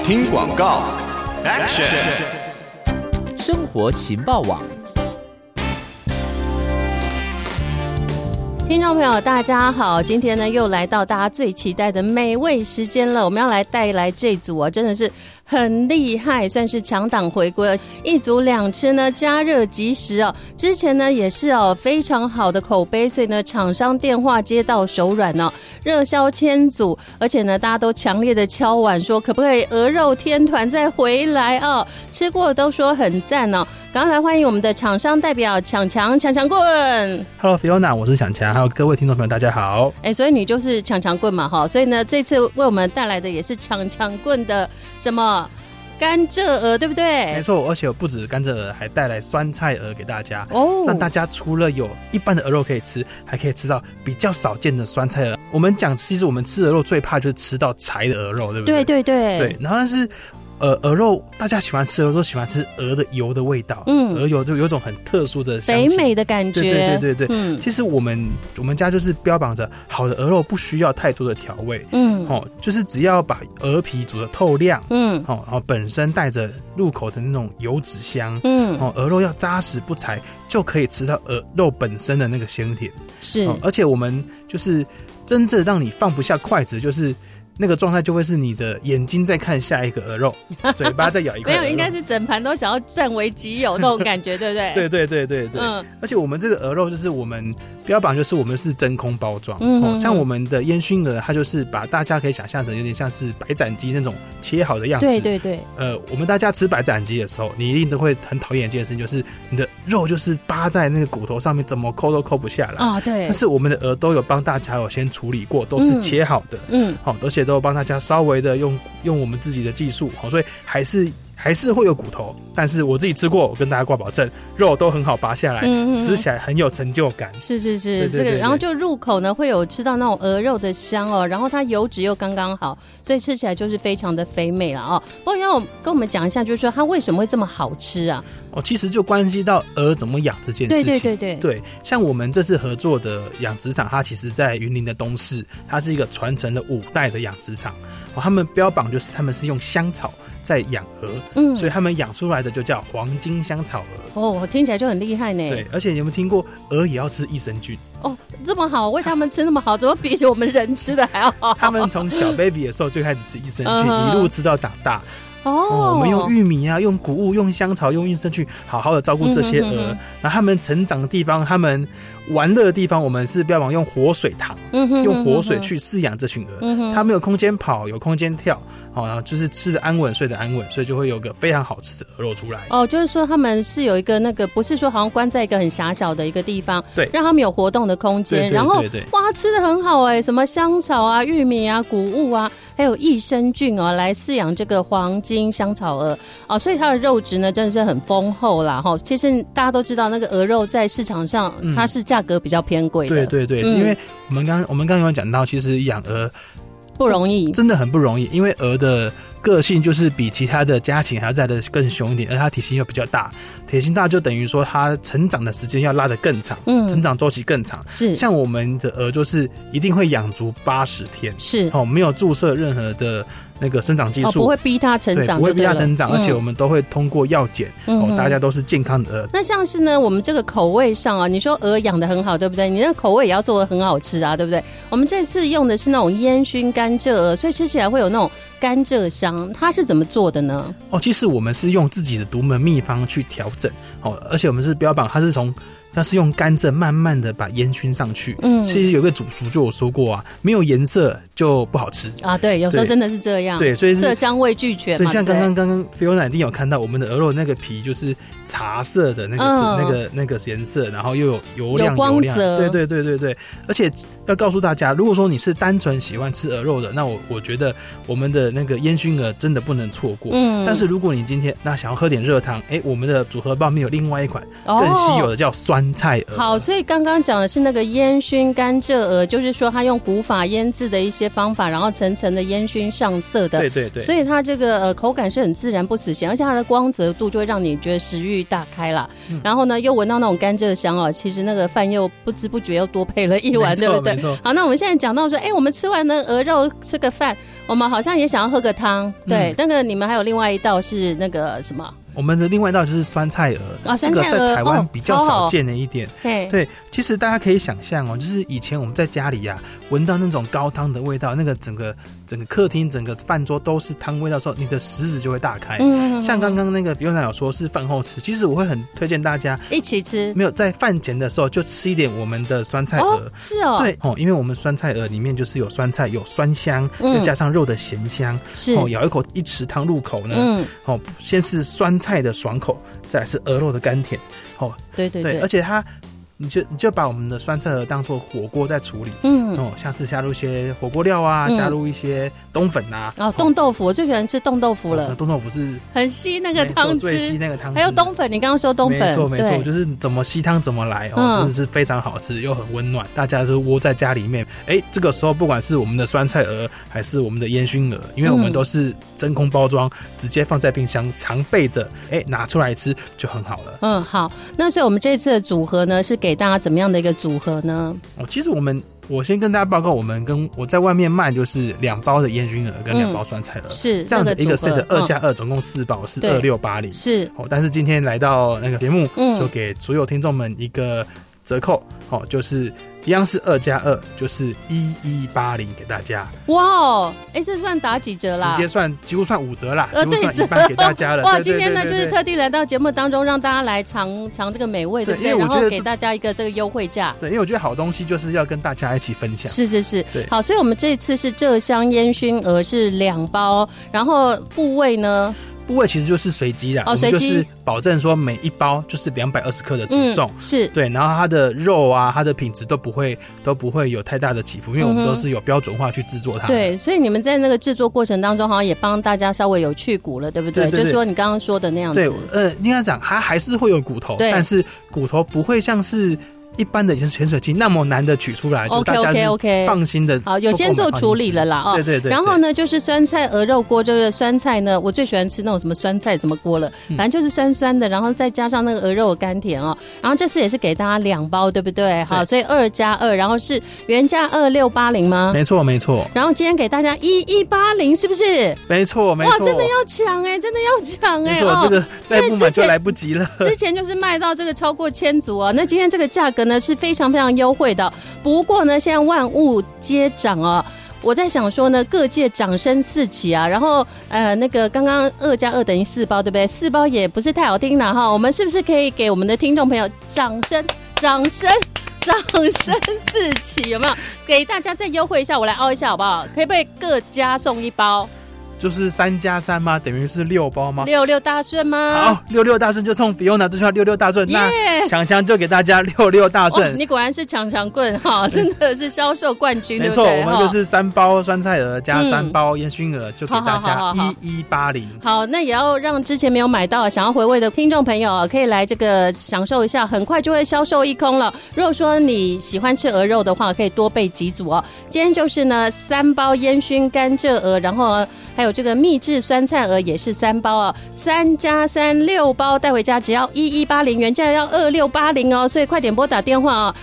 听广告 ，Action！ 生活情报网， 听众朋友大家好，今天呢又来到大家最期待的美味时间了，我们要来带来这组真的是很厉害，算是强档回归，一组两吃呢，加热即食哦。之前呢也是非常好的口碑，所以呢厂商电话接到手软哦，热销千组，而且呢大家都强烈的敲碗说可不可以鹅肉天团再回来哦，吃过都说很赞哦。赶快来欢迎我们的厂商代表强棍。 Hello Fiona， 我是强，还有各位听众朋友大家好。 所以你就是强棍嘛哈，所以呢这次为我们带来的也是强棍的什么甘蔗鹅，对不对？ 没错，而且不止甘蔗鹅，还带来酸菜鹅给大家哦， 让大家除了有一般的鹅肉可以吃，还可以吃到比较少见的酸菜鹅。我们讲，其实我们吃鹅肉最怕就是吃到柴的鹅肉，对不对？对，然后但是鹅肉大家喜欢吃鹅肉都喜欢吃鹅的油的味道，鹅油就有种很特殊的香气， 肥美的感觉。 对，其实我们家就是标榜着好的鹅肉不需要太多的调味，就是只要把鹅皮煮得透亮，然后本身带着入口的那种油脂香，鹅肉要扎实不柴，就可以吃到鹅肉本身的那个鲜甜。 是， 而且我们就是真正让你放不下筷子，就是那个状态就会是你的眼睛在看下一个鹅肉，嘴巴在咬一块鹅肉。 没有，应该是整盘都想要占为己有那种感觉，对不对？ 对。而且我们这个鹅肉就是我们标榜就是我们是真空包装，像我们的烟熏鹅，它就是把大家可以想象成有点像是白斩鸡那种切好的样子。 对。 我们大家吃白斩鸡的时候，你一定都会很讨厌一件事情，就是你的肉就是扒在那个骨头上面，怎么抠都抠不下来啊。对。但是我们的鹅都有帮大家有先处理过，都是切好的，而且都帮大家稍微的用我们自己的技术，所以还是会有骨头，但是我自己吃过，我跟大家挂保证，肉都很好拔下来，吃起来很有成就感。 是，这个，然后就入口呢会有吃到那种鹅肉的香哦，然后它油脂又刚刚好，所以吃起来就是非常的肥美了哦。不过要跟我们讲一下，就是说它为什么会这么好吃啊？ 其实就关系到鹅怎么养这件事情。 对， 像我们这次合作的养殖场，它其实在云林的东势，它是一个传承了5代的养殖场，他们标榜就是他们是用香草在养鹅，所以他们养出来的就叫黄金香草鹅。 听起来就很厉害呢。 对，而且你有没有听过鹅也要吃益生菌？ 这么好，喂他们吃那么好，怎么比起我们人吃的还要好？ 他们从小 baby 的时候就开始吃益生菌，一路吃到长大。我们用玉米啊，用谷物，用香草，用益生菌，好好的照顾这些鹅。然后他们成长的地方，他们玩乐的地方，我们是标榜用活水塘，用活水去饲养这群鹅。它没有空间跑，有空间跳。然后就是吃的安稳，睡的安稳，所以就会有个非常好吃的鹅肉出来。 就是说他们是有一个那个，不是说好像关在一个很狭小的一个地方， 对， 让他们有活动的空间。然后哇，吃的很好什么香草啊、玉米啊、谷物啊，还有益生菌来饲养这个黄金香草鹅所以它的肉质呢真的是很丰厚啦其实大家都知道，那个鹅肉在市场上它是价格比较偏贵的。 对，因为我们刚有讲到，其实养鹅不容易， 真的很不容易，因为鹅的个性就是比其他的家禽还要再的更凶一点，而它体型又比较大，体型大就等于说它成长的时间要拉得更长，成长周期更长。 是， 像我们的鹅就是一定会养足80天， 是没有注射任何的那个生长激素， 不会逼它成长， 不会逼它成长，而且我们都会通过药检，大家都是健康的鹅。 那像是呢，我们这个口味上你说鹅养得很好，对不对？你那个口味也要做得很好吃啊，对不对？我们这次用的是那种烟熏甘蔗鹅，所以吃起来会有那种甘蔗香，它是怎么做的呢？ 其实我们是用自己的独门秘方去调整，而且我们是标榜它是用甘蔗慢慢的把烟熏上去。其实有个祖俗就有说过没有颜色就不好吃啊。对，有时候真的是这样。 对，所以色香味俱全嘛。 对，像刚刚菲欧娜一定有看到我们的鹅肉那个皮就是茶色的那个是那个颜色，然后又有油亮有光泽。 对，而且要告诉大家，如果说你是单纯喜欢吃鹅肉的，那我觉得我们的那个烟熏鹅真的不能错过。但是如果你今天想要喝点热汤，我们的组合包面有另外一款更稀有的叫酸菜鹅。 好，所以刚刚讲的是那个烟熏甘蔗鹅，就是说它用古法腌制的一些方法，然后层层的烟熏上色的。 对， 所以它这个口感是很自然不死咸，而且它的光泽度就会让你觉得食欲大开啦。然后呢，又闻到那种甘蔗香其实那个饭又不知不觉又多配了一碗，对不对？好，那我们现在讲到说，我们吃完了鹅肉吃个饭， 我们好像也想要喝个汤，对，那个你们还有另外一道是那个什么？ 我们的另外一道就是酸菜鹅， 酸菜鹅这个在台湾比较少见的一点。 对， 其实大家可以想象哦，就是以前我们在家里啊，闻到那种高汤的味道，那个整个客厅、整个饭桌都是汤味道的时候，你的食指就会大开。像刚刚那个Fiona有说是饭后吃，其实我会很推荐大家一起吃。 没有在饭前的时候就吃一点我们的酸菜鹅。 是哦， 对哦，因为我们酸菜鹅里面就是有酸菜，有酸香，再加上肉的咸香。 是哦，咬一口一匙汤入口呢，先是酸菜的爽口，再来是鹅肉的甘甜。哦， 对， 而且它。你就把我们的酸菜鹅当做火锅在处理，像是加入一些火锅料啊，加入一些冬粉啊， 冻豆腐，我最喜欢吃冻豆腐了。 冻豆腐是很吸那个汤汁， 最吸那个汤汁。 还有冬粉，你刚刚说冬粉， 没错，就是怎么吸汤怎么来哦，真的是非常好吃又很温暖。大家都窝在家里面，这个时候不管是我们的酸菜鹅还是我们的烟熏鹅，因为我们都是真空包装，直接放在冰箱常备着，拿出来吃就很好了。 好，那所以我们这次的组合呢是给大家怎么样的一个组合呢？ 其实我先跟大家报告，我在外面卖就是2包的烟熏鹅跟2包酸菜鹅，是这样的一个 set 2+2，总共4包是2680。是但是今天来到那个节目，就给所有听众们一个折扣，就是一样是2+2，就是1180给大家。 哇，这算打几折啦？ 直接几乎算5折啦，几乎算一半给大家了。 哇，今天呢就是特地来到节目当中，让大家来尝这个美味，对不对？然后给大家一个这个优惠价。对， 因为我觉得好东西就是要跟大家一起分享。 是，好，所以我们这次是麝香烟熏鹅是2包，然后部位呢？ 部位其实就是随机啦，我们就是保证说每一包就是220克的主重，是对，然后它的肉啊，它的品质都不会有太大的起伏，因为我们都是有标准化去制作它。对， 所以你们在那个制作过程当中，好像也帮大家稍微有去骨了，对不对？就是说你刚刚说的那样子。 对，应该讲它还是会有骨头，但是骨头不会像是一般的潜水机那么难的取出来，就大家放心的。 好，有先做处理了啦。 对。 然后呢，就是酸菜鹅肉锅，这个酸菜呢，我最喜欢吃那种什么酸菜什么锅了，反正就是酸酸的，然后再加上那个鹅肉的甘甜哦。然后这次也是给大家2包，对不对？好，所以2+2，然后是原价2680吗？ 没错。然后今天给大家1180，是不是？ 没错。哇， 真的要抢真的要抢没错，这个再不买就来不及了。 之前就是卖到这个超过1000组啊，那今天这个价格呢是非常非常优惠的，不过呢现在万物皆涨啊，我在想说呢各界掌声四起啊，然后那个刚刚2+2等于4包，对不对？4包也不是太好听了哈，我们是不是可以给我们的听众朋友掌声四起，有没有？给大家再优惠一下，我来凹一下好不好？可以不可以各加送1包？ 就是3+3吗？等于是6包吗 ？66大顺吗？ 好，66大顺就冲Fiona这句话66大顺，那强强就给大家66大顺。 你果然是强强棍哈，真的是销售冠军， 没错，我们就是3包酸菜鹅加3包烟熏鹅，就给大家1180。 好，那也要让之前没有买到、想要回味的听众朋友可以来这个享受一下，很快就会销售一空了。如果说你喜欢吃鹅肉的话，可以多备几组哦。今天就是呢3包烟熏甘蔗鹅，然后还有这个秘制酸菜鹅也是3包啊，3+3，6包带回家只要1180，原价要2680哦，所以快点拨打电话啊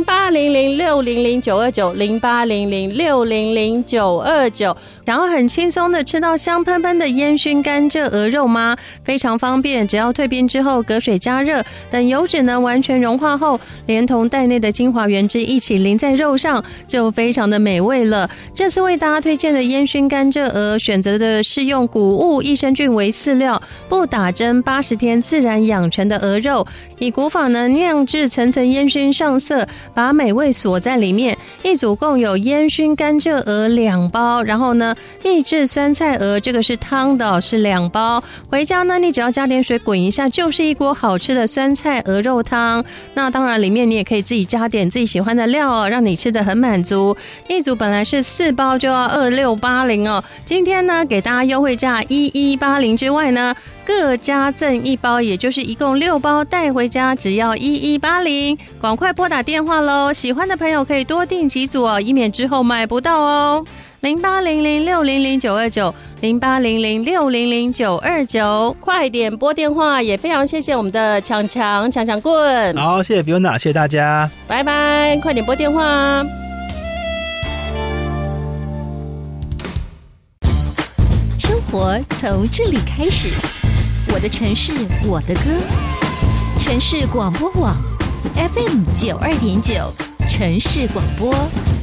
，0800600929，0800600929。想要很轻松的吃到香喷喷的烟熏甘蔗鹅肉吗？非常方便，只要退冰之后隔水加热，等油脂呢完全融化后，连同袋内的精华原汁一起淋在肉上，就非常的美味了。这次为大家推荐的烟熏甘蔗鹅，选择的是用谷物益生菌为饲料，不打针80天自然养成的鹅肉，以古法呢酿制层层烟熏上色，把美味锁在里面。一组共有烟熏甘蔗鹅2包，然后呢秘制酸菜鹅，这个是汤的是2包。回家呢你只要加点水滚一下，就是一锅好吃的酸菜鹅肉汤。那当然里面你也可以自己加点自己喜欢的料哦，让你吃得很满足。一组本来是4包就要2680哦，今天呢给大家优惠价1180之外呢，各加赠1包，也就是一共6包带回家只要1180。赶快拨打电话咯，喜欢的朋友可以多订几组哦，以免之后买不到哦。0800600929，0800600929，快点拨电话。也非常谢谢我们的强棍， 好，谢谢 Fiona， 谢谢大家， 拜拜，快点拨电话。 活从这里开始，我的城市，我的歌。城市广播网 FM 92.9，城市广播。